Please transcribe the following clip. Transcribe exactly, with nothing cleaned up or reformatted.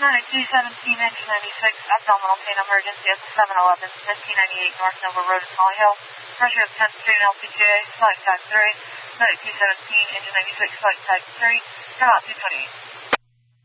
ninety-two seventeen, engine ninety-six, abdominal pain emergency at the seven eleven, fifteen ninety-eight North Nova Road, Holly Hill. Pressure of tenth three and L P G A, flight type three. ninety-two seventeen, engine ninety-six, flight type three. Come out two twenty-eight.